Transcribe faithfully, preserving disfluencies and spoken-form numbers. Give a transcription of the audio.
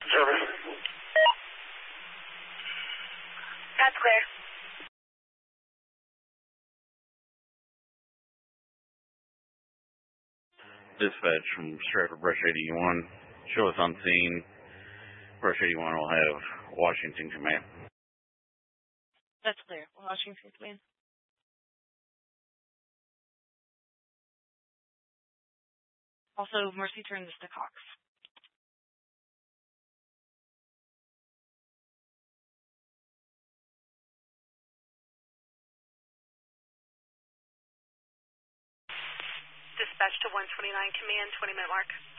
Service. That's clear. Dispatch from Stratford Brush eighty-one. Show us on scene. Brush eighty-one will have Washington Command. That's clear. Washington Command. Also, Mercy, turn this to Cox. Dispatch to one twenty-nine Command, twenty minute mark.